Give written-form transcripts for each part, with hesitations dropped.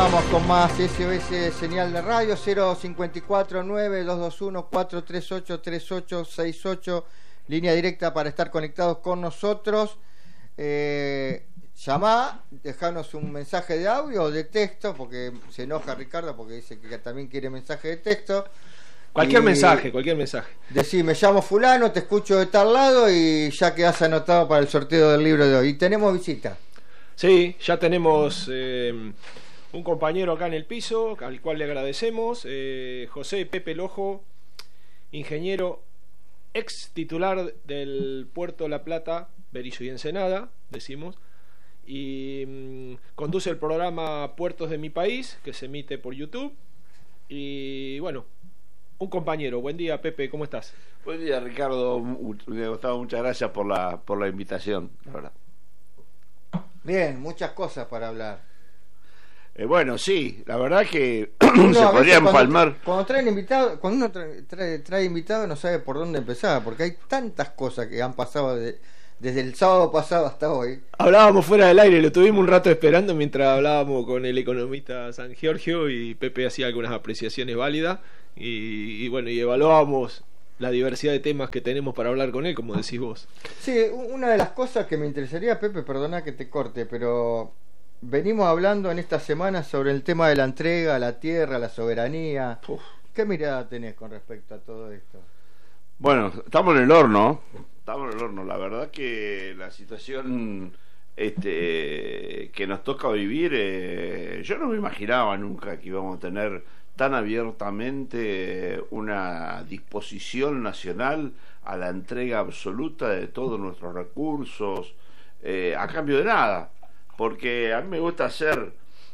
Continuamos con más SOS Señal de Radio. 054-9-221-438-3868, línea directa para estar conectados con nosotros. Llamá, dejanos un mensaje de audio o de texto, porque se enoja Ricardo porque dice que también quiere mensaje de texto. Cualquier mensaje. Decí, me llamo fulano, te escucho de tal lado y ya quedás anotado para el sorteo del libro de hoy. Y tenemos visita. Sí, ya tenemos un compañero acá en el piso, al cual le agradecemos, José Pepe Lojo, ingeniero, ex titular del Puerto La Plata, Berisso y Ensenada, decimos, y conduce el programa Puertos de mi País, que se emite por YouTube. Y bueno, un compañero. Buen día, Pepe, ¿cómo estás? Buen día, Ricardo. Gustavo, muchas gracias por la invitación, la verdad. Bien, muchas cosas para hablar. Bueno, sí, la verdad que se podría empalmar. Cuando uno trae invitados no sabe por dónde empezar, porque hay tantas cosas que han pasado desde el sábado pasado hasta hoy. Hablábamos fuera del aire, lo tuvimos un rato esperando mientras hablábamos con el economista San Giorgio, y Pepe hacía algunas apreciaciones válidas y bueno, y evaluábamos la diversidad de temas que tenemos para hablar con él, como decís vos. Sí, una de las cosas que me interesaría, Pepe, perdona que te corte, pero venimos hablando en esta semana sobre el tema de la entrega a la tierra, la soberanía. ¿Qué mirada tenés con respecto a todo esto? Bueno, estamos en el horno. La verdad que la situación que nos toca vivir, yo no me imaginaba nunca que íbamos a tener tan abiertamente una disposición nacional a la entrega absoluta de todos nuestros recursos, a cambio de nada, porque a mí me gusta hacer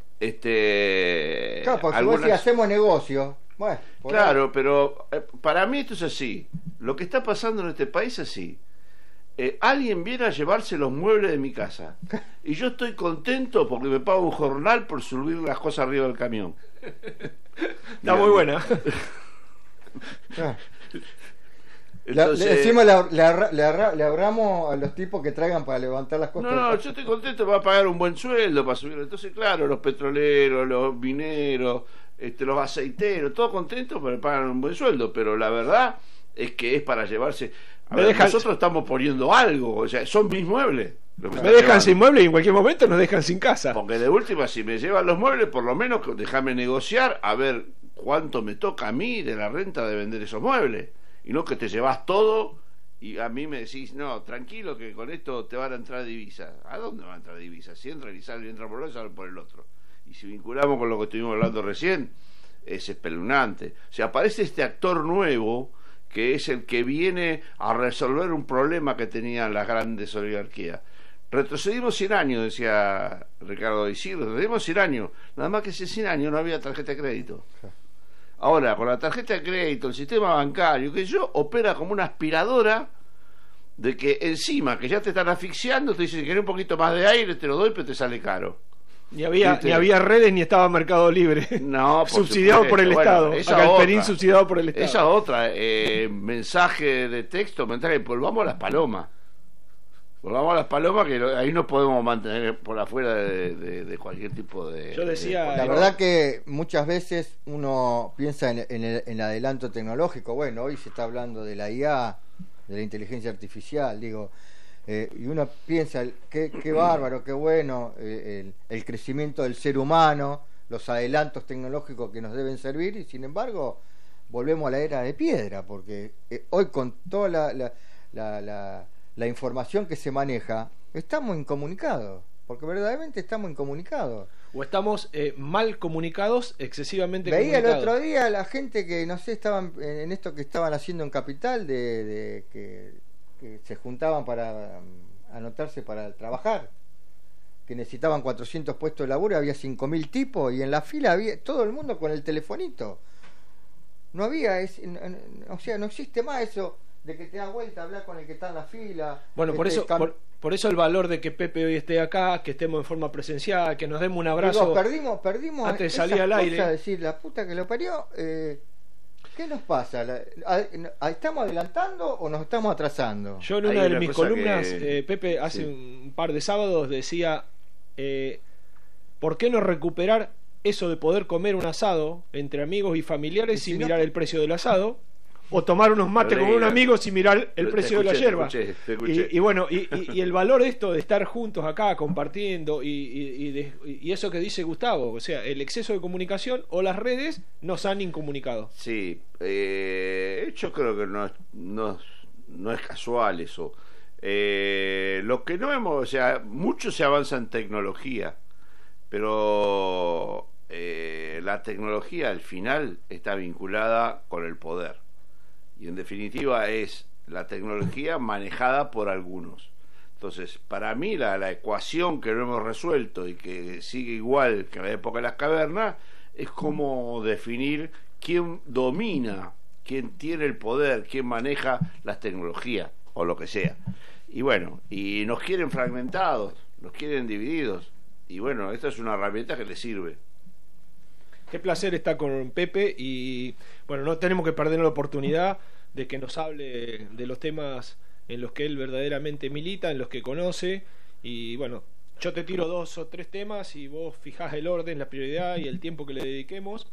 claro, porque vos si hacemos negocio, bueno, claro, pero para mí esto es así. Lo que está pasando en este país es así. Alguien viene a llevarse los muebles de mi casa y yo estoy contento porque me pago un jornal por subir las cosas arriba del camión. Está muy buena. Entonces, le ahorramos a los tipos que traigan para levantar las cosas. No, yo estoy contento, va a pagar un buen sueldo para subir. Entonces, claro, los petroleros, los mineros, los aceiteros, todos contentos porque pagan un buen sueldo, pero la verdad es que es para llevarse. Nosotros estamos poniendo algo, o sea, son mis muebles. Me dejan sin muebles y en cualquier momento nos dejan sin casa. Porque de última, si me llevan los muebles, por lo menos déjame negociar a ver cuánto me toca a mí de la renta de vender esos muebles. Y no que te llevas todo y a mí me decís, no, tranquilo que con esto te van a entrar divisas. ¿A dónde van a entrar divisas? Si entran y salen, entran por un lado y salen por el otro. Y si vinculamos con lo que estuvimos hablando recién, es espeluznante. O sea, aparece este actor nuevo que es el que viene a resolver un problema que tenían las grandes oligarquías. Retrocedimos 100 años, decía Ricardo Isidro, retrocedimos 100 años, nada más que hace 100 años no había tarjeta de crédito. Ahora, con la tarjeta de crédito, el sistema bancario, que yo opera como una aspiradora, de que encima, que ya te están asfixiando, te dicen que querés un poquito más de aire, te lo doy, pero te sale caro. Ni había redes ni estaba Mercado Libre. No, subsidiado por el Estado. Galperín subsidiado por el Estado. Esa otra, mensaje de texto, volvamos a las palomas. Volvamos a las palomas, que ahí nos podemos mantener por afuera de cualquier tipo de... Yo decía... La verdad que muchas veces uno piensa en el adelanto tecnológico. Bueno, hoy se está hablando de la IA, de la inteligencia artificial, digo... y uno piensa qué bárbaro, qué bueno el crecimiento del ser humano, los adelantos tecnológicos que nos deben servir, y sin embargo volvemos a la era de piedra, porque hoy con toda la información que se maneja estamos incomunicados, porque verdaderamente estamos incomunicados. O estamos mal comunicados, excesivamente Veía comunicados. El otro día la gente que, no sé, estaban en esto que estaban haciendo en Capital, que se juntaban para anotarse para trabajar, que necesitaban 400 puestos de laburo, había 5.000 tipos y en la fila había todo el mundo con el telefonito. No había, o sea, no existe más eso de que te das vuelta a hablar con el que está en la fila. Bueno, por eso el valor de que Pepe hoy esté acá, que estemos en forma presencial, que nos demos un abrazo. Digo, perdimos antes de salir al aire. Decir, la puta que lo parió. ¿Qué nos pasa? ¿Estamos adelantando o nos estamos atrasando? Yo en una de mis columnas, Pepe, hace un par de sábados decía, ¿por qué no recuperar eso de poder comer un asado entre amigos y familiares Y si sin no, mirar el precio del asado, o tomar unos mates con un amigo sin mirar el precio de la yerba. Te escuché. Y bueno, y el valor de esto de estar juntos acá compartiendo y eso que dice Gustavo, o sea, el exceso de comunicación o las redes nos han incomunicado. Sí, yo creo que no es casual eso. Lo que no hemos, o sea, mucho se avanza en tecnología, pero la tecnología al final está vinculada con el poder. Y en definitiva es la tecnología manejada por algunos. Entonces, para mí la ecuación que no hemos resuelto y que sigue igual que en la época de las cavernas es cómo definir quién domina, quién tiene el poder, quién maneja las tecnologías o lo que sea. Y bueno, y nos quieren fragmentados, nos quieren divididos. Y bueno, esta es una herramienta que les sirve. Qué placer estar con Pepe y bueno, no tenemos que perder la oportunidad de que nos hable de los temas en los que él verdaderamente milita, en los que conoce y bueno, yo te tiro 2 o 3 temas y vos fijás el orden, la prioridad y el tiempo que le dediquemos.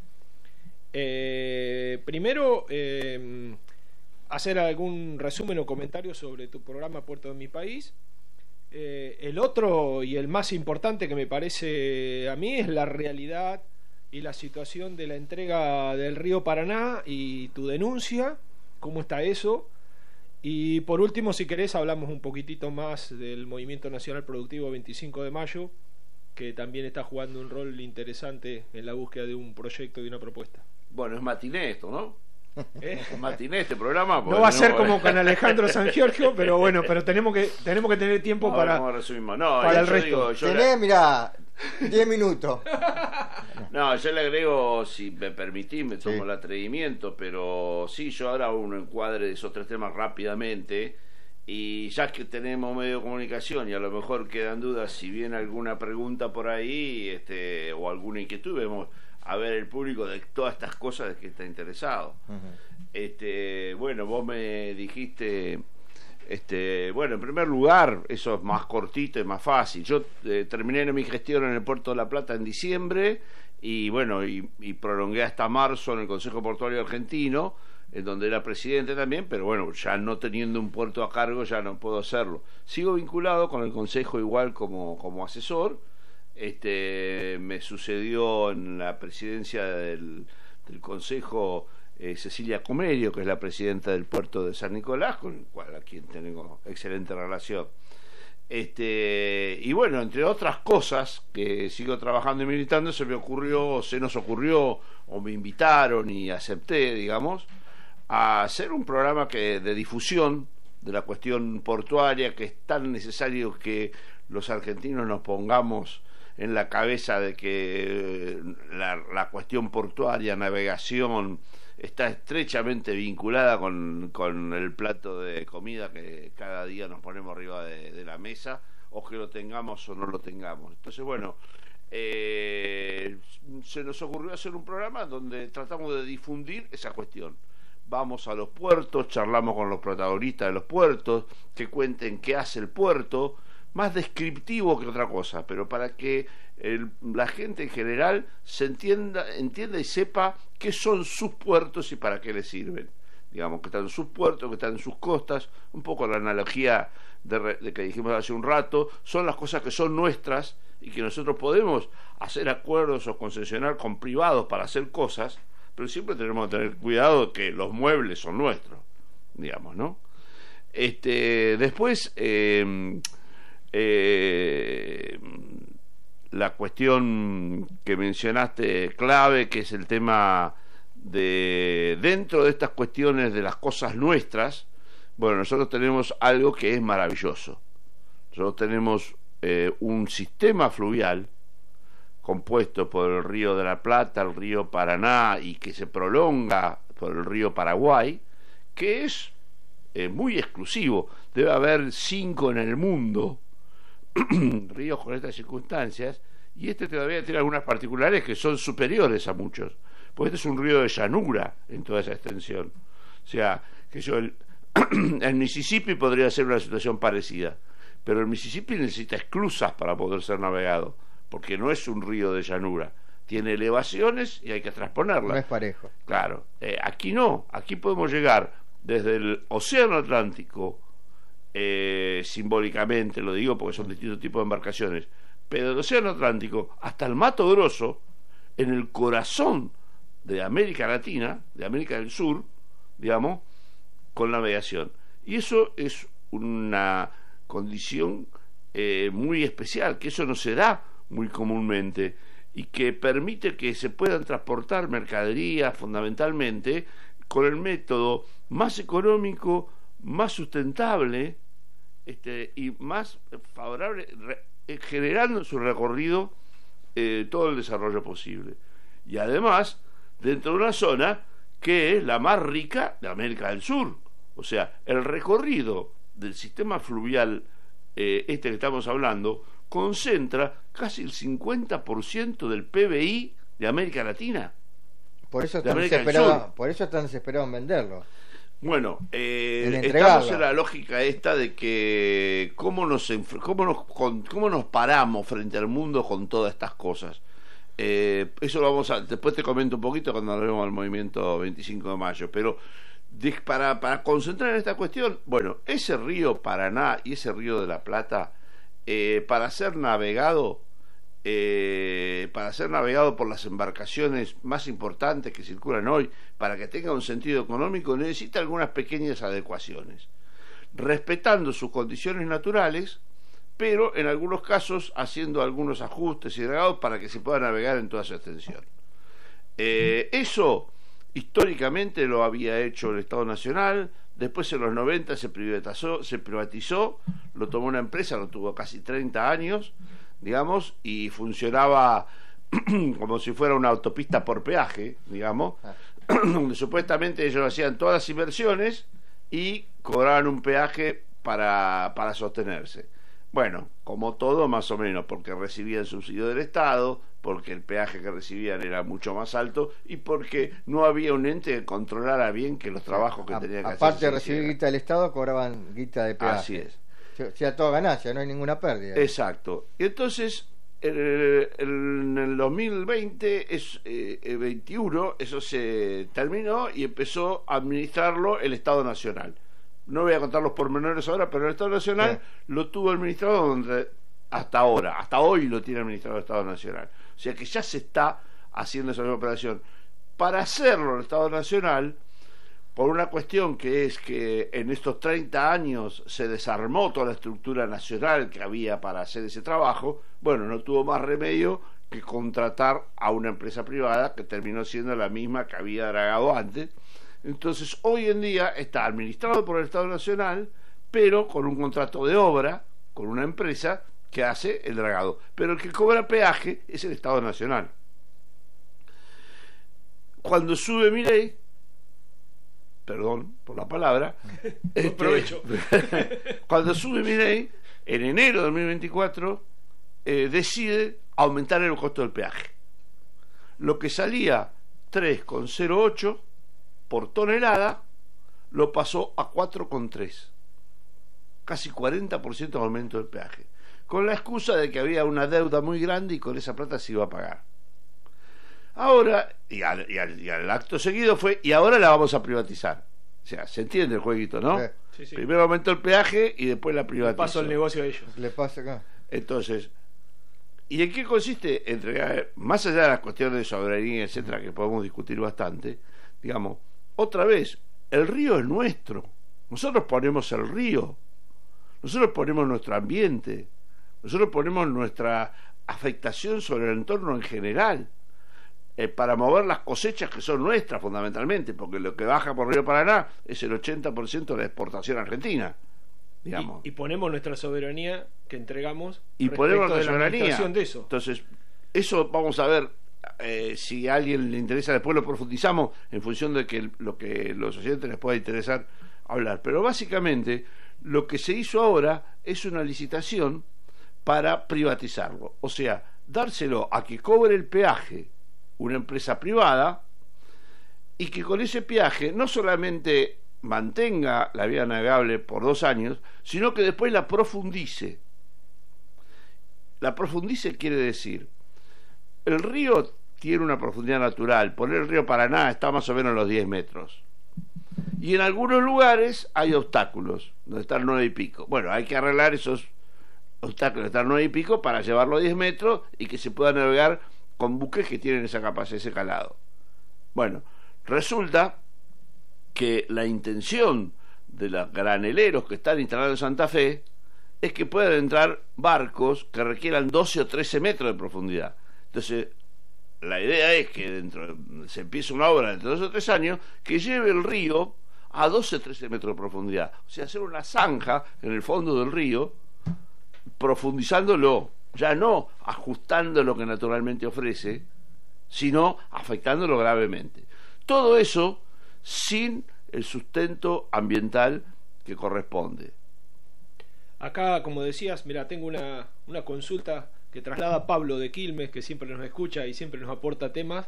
Primero, hacer algún resumen o comentario sobre tu programa Puerto de mi País. El otro y el más importante que me parece a mí es la realidad y la situación de la entrega del río Paraná y tu denuncia, cómo está eso. Y por último, si querés, hablamos un poquitito más del Movimiento Nacional Productivo 25 de Mayo, que también está jugando un rol interesante en la búsqueda de un proyecto y una propuesta. Bueno, es matiné esto, ¿no? Es matiné este programa. No va a ser como con Alejandro San Giorgio, pero bueno, pero tenemos que tener tiempo para el resto. Tenés, mirá, 10 minutos. No, yo le agrego, si me permitís, me tomo el atrevimiento, pero sí, yo ahora un encuadre de esos 3 temas rápidamente, y ya que tenemos medio de comunicación y a lo mejor quedan dudas, si viene alguna pregunta por ahí, o alguna inquietud, vemos a ver el público de todas estas cosas de que está interesado. Bueno, vos me dijiste, bueno, en primer lugar, eso es más cortito y más fácil. Yo terminé mi gestión en el Puerto de La Plata en diciembre y bueno, y prolongué hasta marzo en el Consejo Portuario Argentino, en donde era presidente también, pero bueno, ya no teniendo un puerto a cargo ya no puedo hacerlo. Sigo vinculado con el Consejo igual como asesor. Me sucedió en la presidencia del Consejo Cecilia Comerio, que es la presidenta del puerto de San Nicolás, con a quien tengo excelente relación. Y bueno, entre otras cosas que sigo trabajando y militando, se nos ocurrió o me invitaron y acepté, digamos, a hacer un programa de difusión de la cuestión portuaria, que es tan necesario que los argentinos nos pongamos en la cabeza de que la cuestión portuaria, navegación, está estrechamente vinculada con el plato de comida que cada día nos ponemos arriba de la mesa, o que lo tengamos o no lo tengamos. Entonces, bueno, se nos ocurrió hacer un programa donde tratamos de difundir esa cuestión. Vamos a los puertos, charlamos con los protagonistas de los puertos, que cuenten qué hace el puerto, más descriptivo que otra cosa, pero para que la gente en general entienda y sepa qué son sus puertos y para qué les sirven. Digamos, que están en sus puertos, que están en sus costas, un poco la analogía de que dijimos hace un rato, son las cosas que son nuestras y que nosotros podemos hacer acuerdos o concesionar con privados para hacer cosas, pero siempre tenemos que tener cuidado de que los muebles son nuestros, digamos, ¿no? Después, la cuestión que mencionaste clave, que es el tema de dentro de estas cuestiones de las cosas nuestras. Bueno, nosotros tenemos algo que es maravilloso. Nosotros tenemos un sistema fluvial compuesto por el río de la Plata, el río Paraná, y que se prolonga por el río Paraguay, que es muy exclusivo. Debe haber 5 en el mundo ríos con estas circunstancias, y todavía tiene algunas particulares que son superiores a muchos, porque este es un río de llanura en toda esa extensión. O sea, que el Mississippi podría ser una situación parecida, pero el Mississippi necesita esclusas para poder ser navegado, porque no es un río de llanura, tiene elevaciones y hay que transponerlas. No es parejo. Claro, aquí no, aquí podemos llegar desde el Océano Atlántico, simbólicamente lo digo porque son distintos tipos de embarcaciones, pero del Océano Atlántico hasta el Mato Grosso, en el corazón de América Latina, de América del Sur, digamos, con navegación. Y eso es una condición muy especial, que eso no se da muy comúnmente, y que permite que se puedan transportar mercaderías fundamentalmente con el método más económico, más sustentable, y más favorable, generando en su recorrido todo el desarrollo posible. Y además, dentro de una zona que es la más rica de América del Sur. O sea, el recorrido del sistema fluvial que estamos hablando concentra casi el 50% del PBI de América Latina. Por eso están desesperados en venderlo. Bueno, en estamos en la lógica esta de que cómo nos paramos frente al mundo con todas estas cosas. Eso lo vamos a, después te comento un poquito cuando hablemos del movimiento 25 de mayo, pero para concentrar en esta cuestión, bueno, ese río Paraná y ese río de la Plata, para ser navegado por las embarcaciones más importantes que circulan hoy, para que tenga un sentido económico, necesita algunas pequeñas adecuaciones, respetando sus condiciones naturales, pero en algunos casos haciendo algunos ajustes y dragados para que se pueda navegar en toda su extensión. Eso históricamente lo había hecho el Estado Nacional. Después en los 90 se privatizó, lo tomó una empresa, lo tuvo casi 30 años, digamos, y funcionaba como si fuera una autopista por peaje, digamos, donde supuestamente ellos hacían todas las inversiones y cobraban un peaje para sostenerse. Bueno, como todo más o menos, porque recibían subsidio del Estado, porque el peaje que recibían era mucho más alto y porque no había un ente que controlara bien que los trabajos que tenían que hacer. Aparte de recibir guita del Estado, cobraban guita de peaje. Así es. O sea, toda ganancia, no hay ninguna pérdida. Exacto. Y entonces, en el 2020, 21, eso se terminó y empezó a administrarlo el Estado Nacional. No voy a contar los pormenores ahora, pero el Estado Nacional lo tuvo administrado hasta hoy lo tiene administrado el Estado Nacional. O sea que ya se está haciendo esa misma operación. Para hacerlo el Estado Nacional, por una cuestión que es que en estos 30 años se desarmó toda la estructura nacional que había para hacer ese trabajo, bueno, no tuvo más remedio que contratar a una empresa privada que terminó siendo la misma que había dragado antes. Entonces hoy en día está administrado por el Estado Nacional, pero con un contrato de obra, con una empresa que hace el dragado, pero el que cobra peaje es el Estado Nacional. Cuando sube Milei, perdón por la palabra, cuando sube Milei en enero de 2024, decide aumentar el costo del peaje. Lo que salía 3,08 por tonelada lo pasó a 4,3, casi 40% de aumento del peaje, con la excusa de que había una deuda muy grande y con esa plata se iba a pagar. Ahora, y al acto seguido fue, y ahora la vamos a privatizar. O sea, se entiende el jueguito, ¿no? Sí, sí. Primero aumentó el peaje y después la privatización. Paso el negocio a ellos. Le pasa acá. Entonces, ¿y en qué consiste entregar, más allá de las cuestiones de soberanía, etcétera, que podemos discutir bastante, digamos, otra vez, el río es nuestro. Nosotros ponemos el río, nosotros ponemos nuestro ambiente, nosotros ponemos nuestra afectación sobre el entorno en general, para mover las cosechas que son nuestras fundamentalmente, porque lo que baja por Río Paraná es el 80% de la exportación argentina, digamos. Y ponemos nuestra soberanía que entregamos y ponemos la de soberanía la de eso. Entonces, eso vamos a ver. Si a alguien le interesa, después lo profundizamos en función de que lo que los oyentes les pueda interesar hablar. Pero básicamente lo que se hizo ahora es una licitación para privatizarlo, o sea, dárselo a que cobre el peaje una empresa privada y que con ese peaje no solamente mantenga la vía navegable por 2 años, sino que después la profundice. La profundice quiere decir, el río tiene una profundidad natural. Por el río Paraná está más o menos a los 10 metros. Y en algunos lugares hay obstáculos, donde están 9 y pico. Bueno, hay que arreglar esos obstáculos, están 9 y pico, para llevarlo a 10 metros y que se pueda navegar con buques que tienen esa capacidad, ese calado. Bueno, resulta que la intención de los graneleros que están instalados en Santa Fe es que puedan entrar barcos que requieran 12 o 13 metros de profundidad. Entonces, la idea es que se empiece una obra dentro de 2 o 3 años que lleve el río a 12 o 13 metros de profundidad. O sea, hacer una zanja en el fondo del río, profundizándolo, ya no ajustando lo que naturalmente ofrece, sino afectándolo gravemente. Todo eso sin el sustento ambiental que corresponde. Acá, como decías, mira, tengo una consulta que traslada Pablo de Quilmes, que siempre nos escucha y siempre nos aporta temas,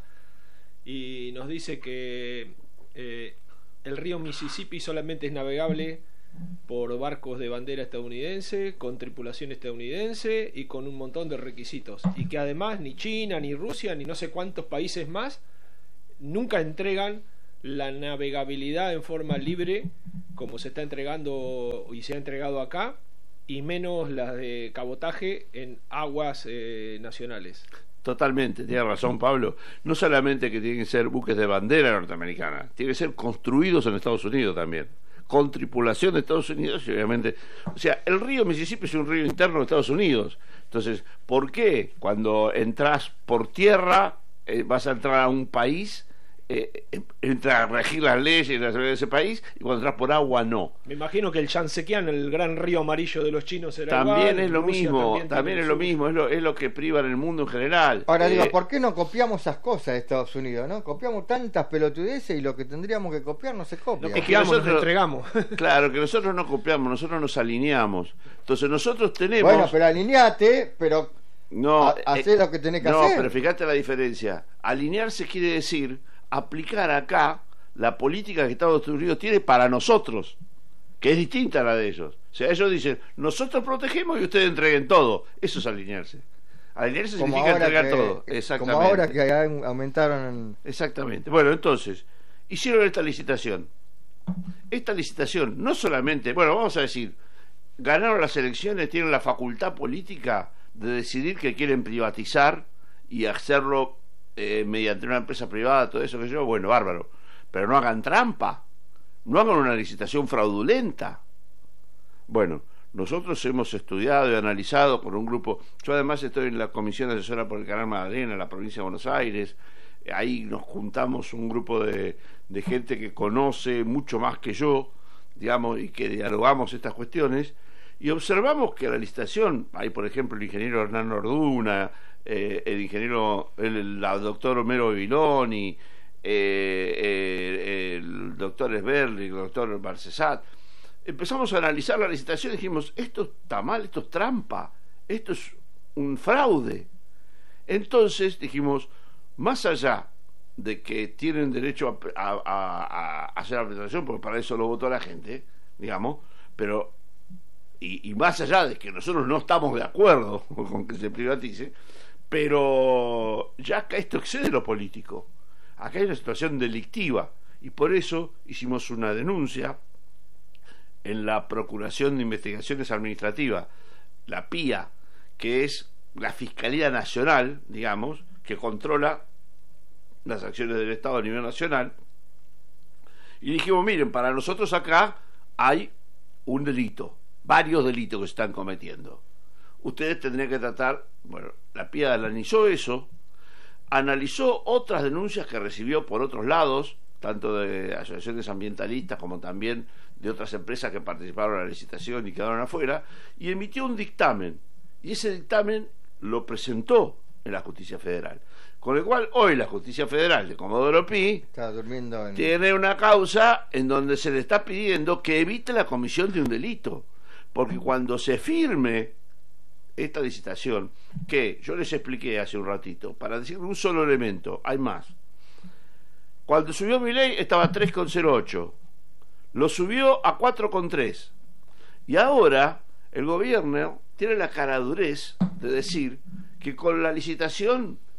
y nos dice que el río Mississippi solamente es navegable por barcos de bandera estadounidense, con tripulación estadounidense y con un montón de requisitos, y que además ni China, ni Rusia, ni no sé cuántos países más nunca entregan la navegabilidad en forma libre como se está entregando y se ha entregado acá, y menos las de cabotaje en aguas nacionales. Totalmente, tiene razón Pablo. No solamente que tienen que ser buques de bandera norteamericana, tienen que ser construidos en Estados Unidos también, con tripulación de Estados Unidos, y obviamente, o sea, el río Mississippi es un río interno de Estados Unidos. Entonces, ¿por qué cuando entras por tierra vas a entrar a un país, entra a regir las leyes y las leyes de ese país, y cuando entras por agua no? Me imagino que el Chansequian, el gran río amarillo de los chinos, será también igual, es lo Rusia mismo, también es lo mismo, es lo que priva en el mundo en general. Ahora digo, ¿por qué no copiamos esas cosas de Estados Unidos, no? Copiamos tantas pelotudeces y lo que tendríamos que copiar no se copia. Lo Es que copiamos, nosotros nos entregamos. Claro, que nosotros no copiamos, nosotros nos alineamos. Entonces nosotros tenemos... Bueno, pero alineate, pero no, hacé lo que tenés que no, hacer. pero fíjate la diferencia. Alinearse quiere decir aplicar acá la política que Estados Unidos tiene para nosotros, que es distinta a la de ellos. O sea, ellos dicen, nosotros protegemos y ustedes entreguen todo. Eso es alinearse. Alinearse Como significa entregar que, todo. Exactamente. Como ahora que aumentaron... Exactamente. Bueno, entonces, hicieron esta licitación. Esta licitación, no solamente, bueno, vamos a decir, ganaron las elecciones, tienen la facultad política de decidir que quieren privatizar y hacerlo mediante una empresa privada, todo eso que yo, bueno, bárbaro, pero no hagan trampa, no hagan una licitación fraudulenta. Bueno, nosotros hemos estudiado y analizado con un grupo, yo además estoy en la comisión asesora por el Canal Magdalena en la provincia de Buenos Aires, ahí nos juntamos un grupo de gente que conoce mucho más que yo, digamos, y que dialogamos estas cuestiones, y observamos que la licitación, hay por ejemplo el ingeniero Hernán Orduna, el doctor Homero Viloni, el doctor Esberli, el doctor Barcesat. Empezamos a analizar la licitación y dijimos, esto está mal, esto es trampa, esto es un fraude. Entonces dijimos, más allá de que tienen derecho a hacer la presentación, porque para eso lo votó la gente, digamos, pero y más allá de que nosotros no estamos de acuerdo con que se privatice, pero ya acá esto excede lo político, acá hay una situación delictiva, y por eso hicimos una denuncia en la Procuración de Investigaciones Administrativas, la PIA, que es la Fiscalía Nacional, digamos, que controla las acciones del Estado a nivel nacional, y dijimos, miren, para nosotros acá hay un delito, varios delitos que se están cometiendo. Ustedes tendrían que tratar, bueno, la PIA analizó eso, analizó otras denuncias que recibió por otros lados, tanto de asociaciones ambientalistas como también de otras empresas que participaron en la licitación y quedaron afuera, y emitió un dictamen, y ese dictamen lo presentó en la Justicia Federal, con el cual hoy la Justicia Federal de Comodoro Pi tiene una causa en donde se le está pidiendo que evite la comisión de un delito, porque cuando se firme esta licitación, que yo les expliqué hace un ratito, para decir un solo elemento, hay más. Cuando subió Milei estaba a 3,08, lo subió a 4,3, y ahora el gobierno tiene la caradurez de decir que con la licitación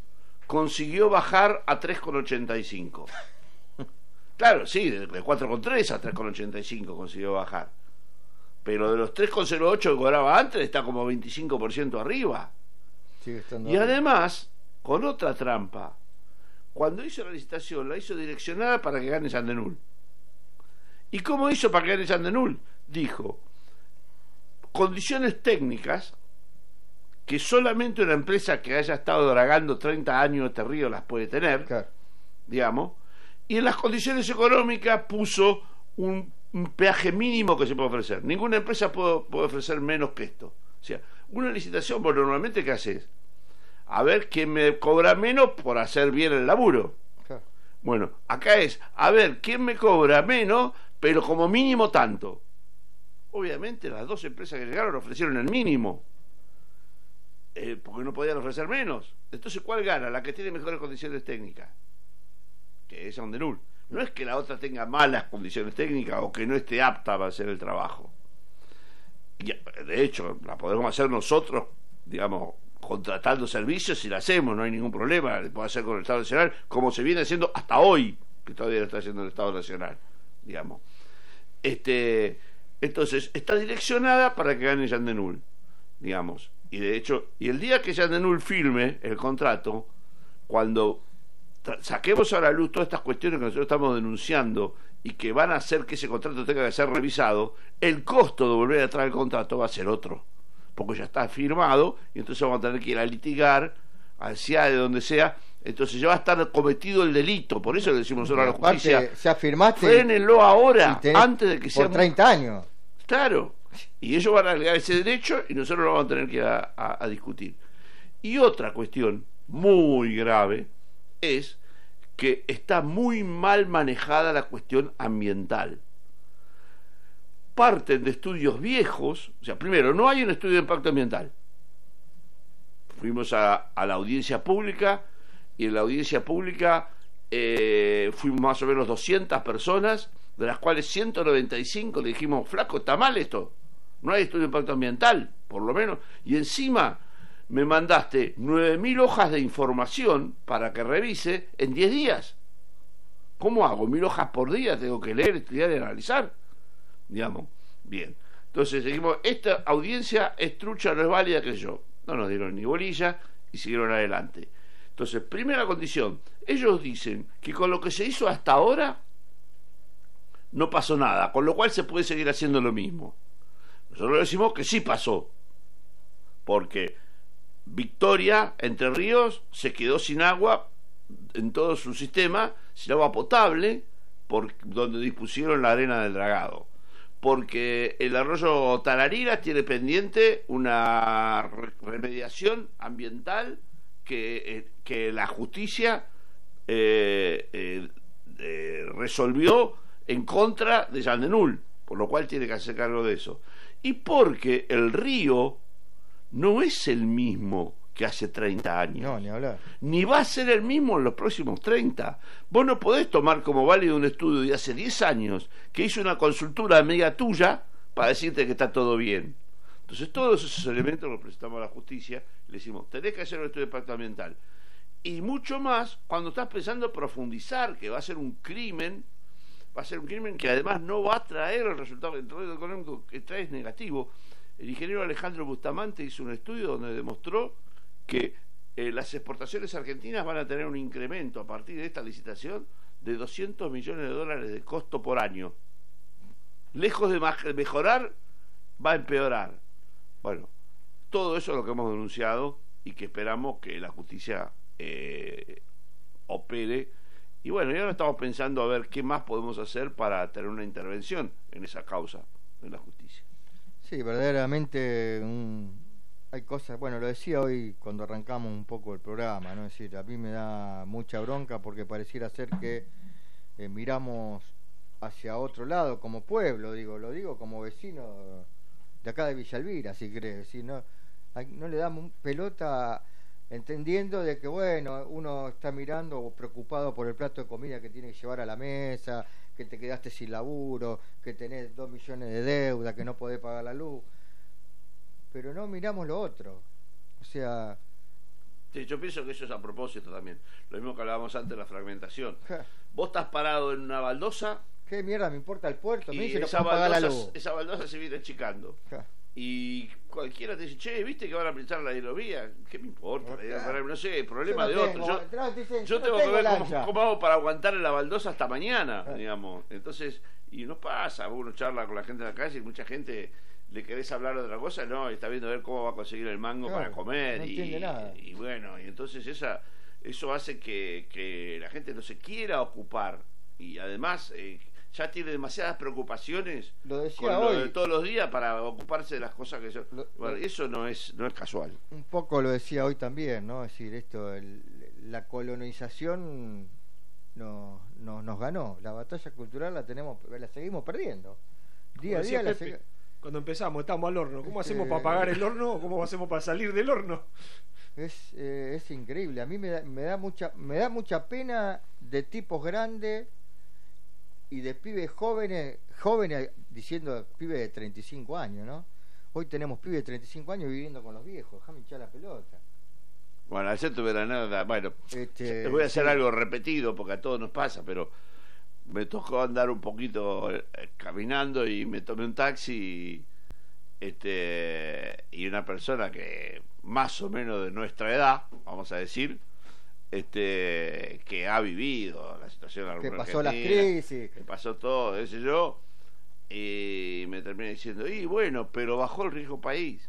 consiguió bajar a 3,85. Claro, sí, de 4,3 a 3,85 consiguió bajar. Pero de los 3,08 que cobraba antes está como 25% arriba. Sigue estando Y arriba. además, con otra trampa, cuando hizo la licitación, la hizo direccionada para que gane Sandenul. ¿Y cómo hizo para que gane Sandenul? Dijo, condiciones técnicas que solamente una empresa que haya estado dragando 30 años este río las puede tener, Claro. digamos, y en las condiciones económicas puso un peaje mínimo que se puede ofrecer. Ninguna empresa puede ofrecer menos que esto. O sea, una licitación, bueno, normalmente ¿qué haces? A ver quién me cobra menos por hacer bien el laburo. Claro. Bueno, acá es, a ver quién me cobra menos, pero como mínimo tanto. Obviamente las dos empresas que llegaron ofrecieron el mínimo, porque no podían ofrecer menos. Entonces, ¿cuál gana? La que tiene mejores condiciones técnicas, que es Sandenul. No es que la otra tenga malas condiciones técnicas o que no esté apta para hacer el trabajo. Y, de hecho, la podemos hacer nosotros, digamos, contratando servicios, y la hacemos, no hay ningún problema. La puede hacer con el Estado Nacional, como se viene haciendo hasta hoy, que todavía lo está haciendo el Estado Nacional, digamos. Entonces, está direccionada para que gane Sandenul, digamos. Y de hecho, y el día que Sandenul firme el contrato, cuando saquemos a la luz todas estas cuestiones que nosotros estamos denunciando y que van a hacer que ese contrato tenga que ser revisado, el costo de volver a traer el contrato va a ser otro, porque ya está firmado y entonces vamos a tener que ir a litigar al CIA de donde sea. Entonces ya va a estar cometido el delito. Por eso le decimos nosotros a la Aparte, justicia, ya firmaste frénenlo ahora, y tenés antes de que sea por 30 años. claro. Y ellos van a alegar ese derecho y nosotros lo vamos a tener que ir a discutir. Y otra cuestión muy grave es que está muy mal manejada la cuestión ambiental. Parten de estudios viejos. O sea, primero, no hay un estudio de impacto ambiental. Fuimos a la audiencia pública, y en la audiencia pública fuimos más o menos 200 personas, de las cuales 195 le dijimos, flaco, está mal esto, no hay estudio de impacto ambiental, por lo menos. Y encima me mandaste 9.000 hojas de información para que revise en 10 días. ¿Cómo hago? 1.000 hojas por día tengo que leer, estudiar y analizar, digamos. Bien, entonces dijimos, esta audiencia es trucha, no es válida, que yo. No nos dieron ni bolilla y siguieron adelante. Entonces, primera condición, ellos dicen que con lo que se hizo hasta ahora no pasó nada, con lo cual se puede seguir haciendo lo mismo. Nosotros decimos que sí pasó, porque Victoria, Entre Ríos, se quedó sin agua en todo su sistema, sin agua potable, por donde dispusieron la arena del dragado, porque el arroyo Tarariras tiene pendiente una remediación ambiental que la justicia resolvió en contra de Sandenul, por lo cual tiene que hacer cargo de eso. Y porque el río no es el mismo que hace 30 años. No, ni hablar. Ni va a ser el mismo en los próximos 30. Vos no podés tomar como válido un estudio de hace 10 años que hizo una consultora amiga tuya para decirte que está todo bien. Entonces todos esos elementos los presentamos a la justicia y le decimos, tenés que hacer un estudio de impacto ambiental. Y mucho más cuando estás pensando profundizar, que va a ser un crimen, que además no va a traer el resultado económico que trae, es negativo. El ingeniero Alejandro Bustamante hizo un estudio donde demostró que las exportaciones argentinas van a tener un incremento a partir de esta licitación de $200 millones de costo por año. Lejos de mejorar, va a empeorar. Bueno, todo eso es lo que hemos denunciado y que esperamos que la justicia opere. Y bueno, y ahora estamos pensando a ver qué más podemos hacer para tener una intervención en esa causa en la justicia. Sí, verdaderamente hay cosas, bueno, lo decía hoy cuando arrancamos un poco el programa, ¿no? Es decir, a mí me da mucha bronca porque pareciera ser que miramos hacia otro lado como pueblo, lo digo como vecino de acá de Villa Elvira, si querés, es decir, no le damos pelota, entendiendo de que, bueno, uno está mirando o preocupado por el plato de comida que tiene que llevar a la mesa, que te quedaste sin laburo, que tenés 2 millones de deuda, que no podés pagar la luz, pero no miramos lo otro. O sea, Yo pienso que eso es a propósito también. Lo mismo que hablábamos antes de la fragmentación. Vos estás parado en una baldosa. ¿Qué mierda me importa el puerto? Me Y dice, no puedo pagar la luz. esa baldosa se viene achicando. Y cualquiera te dice, che, ¿viste que van a pintar la hidrovía? ¿Qué me importa? No sé, problema de otro. Yo tengo que ver cómo hago para aguantar en la baldosa hasta mañana, digamos. Entonces, y nos pasa, uno charla con la gente en la calle y mucha gente le querés hablar de otra cosa, no, está viendo a ver cómo va a conseguir el mango para comer. No entiende nada. Y bueno, y entonces eso hace que la gente no se quiera ocupar. Y además ya tiene demasiadas preocupaciones lo decía con hoy, lo de todos los días para ocuparse de las cosas que son. Bueno, eso no es casual. Un poco lo decía hoy también, ¿no? Es decir, la colonización nos ganó. La batalla cultural la seguimos perdiendo. Día a día cuando empezamos estamos al horno. ¿Cómo hacemos para pagar el horno? ¿Cómo hacemos para salir del horno? Es increíble. A mí me da mucha pena de tipos grandes y de pibes jóvenes diciendo pibes de 35 años, ¿no? Hoy tenemos pibes de 35 años viviendo con los viejos. Déjame hinchar la pelota. Bueno, al centro veranada, bueno, voy a hacer algo repetido porque a todos nos pasa, pero me tocó andar un poquito caminando y me tomé un taxi y una persona que más o menos de nuestra edad, vamos a decir, que ha vivido la situación que pasó las crisis, que pasó todo, ese yo, y me terminé diciendo, y bueno, pero bajó el riesgo país.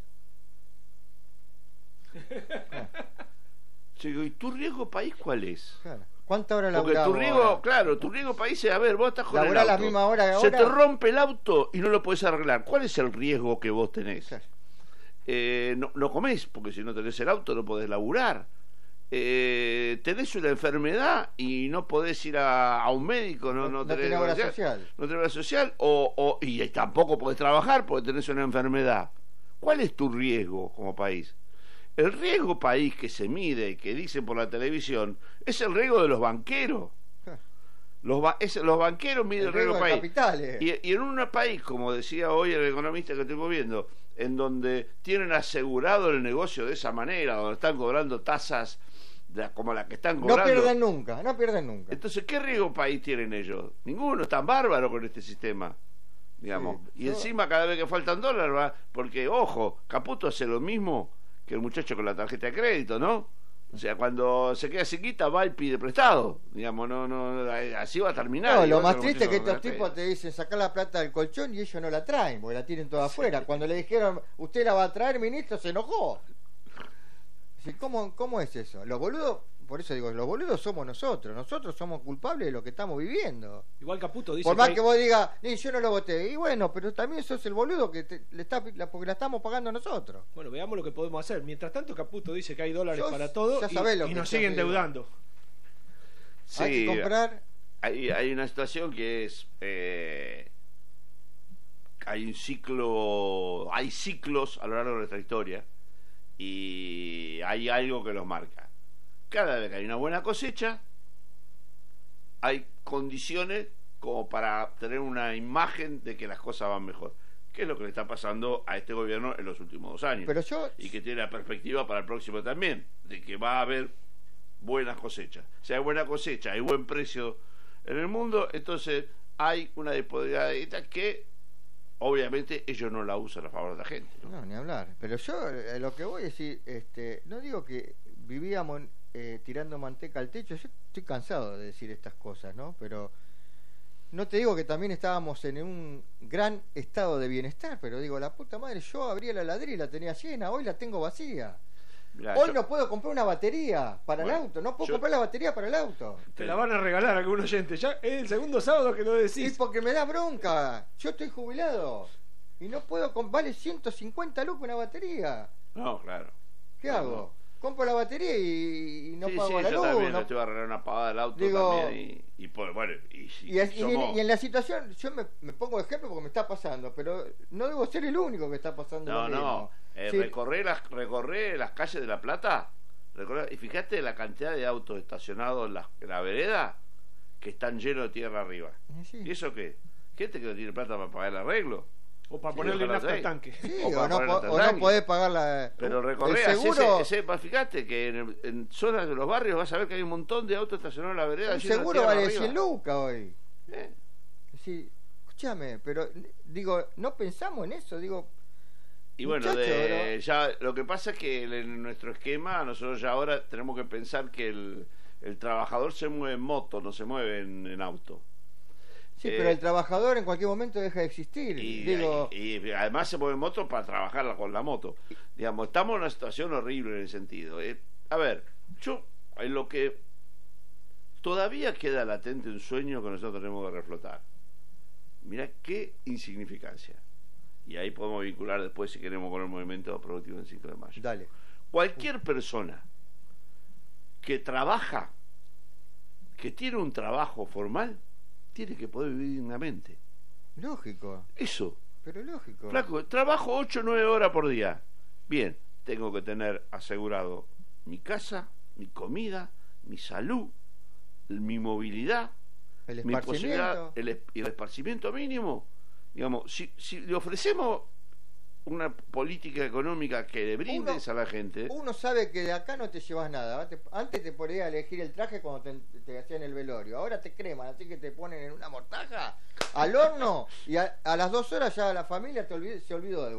Yo digo, ¿y tu riesgo país cuál es? Claro. ¿Cuánta hora Porque laburamos? tu riesgo, claro, tu riesgo país es, a ver, vos estás con el auto, la misma hora que se ahora. te rompe el auto y no lo podés arreglar. ¿Cuál es el riesgo que vos tenés? Claro. No comés, porque si no tenés el auto no podés laburar. Tenés una enfermedad y no podés ir a un médico, no tenés obra social. No tenés obra social, y tampoco podés trabajar porque tenés una enfermedad. ¿Cuál es tu riesgo como país? El riesgo país que se mide y que dicen por la televisión es el riesgo de los banqueros. Los banqueros miden el riesgo país. Y en un país, como decía hoy el economista que estoy viendo, en donde tienen asegurado el negocio de esa manera, donde están cobrando tasas como la que están cobrando. No pierden nunca. Entonces, ¿qué riesgo país tienen ellos? Ninguno, están bárbaros con este sistema. Digamos. Sí, y encima cada vez que faltan dólares, ¿va? Porque, ojo, Caputo hace lo mismo que el muchacho con la tarjeta de crédito, ¿no? O sea, cuando se queda sin guita va y pide prestado, digamos, no así va a terminar. No, lo más triste es que estos tipos te dicen sacar la plata del colchón y ellos no la traen, porque la tienen toda afuera. Cuando le dijeron, usted la va a traer, ministro, se enojó. ¿Cómo es eso? Los boludos, por eso digo, los boludos somos nosotros somos culpables de lo que estamos viviendo. Igual Caputo dice por más que vos digas, yo no lo voté, y bueno, pero también sos el boludo que porque la estamos pagando nosotros. Bueno, veamos lo que podemos hacer. Mientras tanto, Caputo dice que hay dólares para todo y nos siguen endeudando. Sí, hay que comprar. Hay una situación que es hay ciclos a lo largo de nuestra historia y hay algo que los marca. Cada vez que hay una buena cosecha hay condiciones como para tener una imagen de que las cosas van mejor, que es lo que le está pasando a este gobierno en los últimos 2 años, y que tiene la perspectiva para el próximo también, de que va a haber buenas cosechas. Si hay buena cosecha, hay buen precio en el mundo, entonces hay una disponibilidad que obviamente ellos no la usan a favor de la gente, no ni hablar. Pero yo lo que voy a decir, no digo que vivíamos tirando manteca al techo. Yo estoy cansado de decir estas cosas, ¿no? Pero no te digo que también estábamos en un gran estado de bienestar, pero digo, la puta madre, yo abría la heladera y la tenía llena, hoy la tengo vacía. Mirá, hoy no puedo comprar una batería para el auto, no puedo comprar la batería para el auto. Te la van a regalar a algún oyente, ya es el segundo sábado que lo decís. Sí, porque me da bronca, yo estoy jubilado y no puedo, vale 150 lucas una batería. No, claro. ¿Qué hago? Compro la batería y no pago la yo luz. También no te voy a arreglar una pagada del auto también y en la situación, yo me pongo de ejemplo porque me está pasando, pero no debo ser el único que está pasando lo mismo. Recorré las calles de La Plata, y fíjate la cantidad de autos estacionados en la vereda que están llenos de tierra arriba. ¿Y eso qué? Gente que no tiene plata para pagar el arreglo. O para Sí, ponerle ojalá nafta al ahí. tanque. Sí, O o para no, poner hasta el o no tanque. podés pagar la. Pero el recorreas seguro. fíjate que en zonas de los barrios vas a ver que hay un montón de autos estacionados en la vereda. El llenos de seguro tierra vale arriba. 100 lucas hoy. ¿Eh? Sí, escúchame, pero digo, no pensamos en eso, digo. Y bueno, Muchacho, ya lo que pasa es que en nuestro esquema nosotros ya ahora tenemos que pensar que el trabajador se mueve en moto, no se mueve en auto. Sí, pero el trabajador en cualquier momento deja de existir. Digo, y además se mueve en moto para trabajar con la moto. Digamos, estamos en una situación horrible en el sentido. A ver, yo en lo que todavía queda latente un sueño que nosotros tenemos que reflotar. Mirá qué insignificancia. Y ahí podemos vincular después, si queremos, con el movimiento productivo del 5 de mayo. dale. Cualquier persona que trabaja, que tiene un trabajo formal, tiene que poder vivir dignamente. Lógico, Eso. pero lógico. Flaco, trabajo 8 o 9 horas por día. Bien, tengo que tener asegurado mi casa, mi comida, mi salud, mi movilidad, El mi esparcimiento. posibilidad, y el esparcimiento mínimo. Digamos, si le ofrecemos una política económica que le brindes a la gente. Uno sabe que de acá no te llevas nada. Antes te podías elegir el traje cuando te hacían el velorio. Ahora te creman, así que te ponen en una mortaja al horno y a las 2 horas ya la familia se olvidó de